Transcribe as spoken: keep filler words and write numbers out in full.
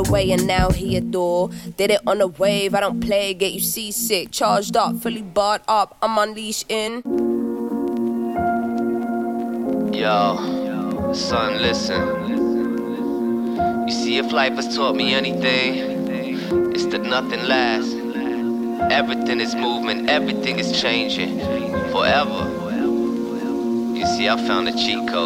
away and now he adore. Did it on a wave, I don't play, get you seasick. Charged up, fully barred up, I'm unleashed in. Yo, son, listen. You see, if life has taught me anything, it's that nothing lasts. Everything is movement, everything is changing forever. You see, I found a cheat code.